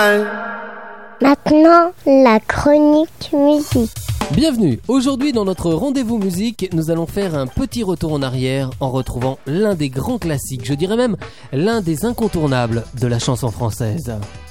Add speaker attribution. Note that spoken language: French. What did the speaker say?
Speaker 1: Maintenant, la chronique musique.
Speaker 2: Bienvenue, aujourd'hui dans notre rendez-vous musique, nous allons faire un petit retour en arrière en retrouvant l'un des grands classiques, je dirais même l'un des incontournables de la chanson française.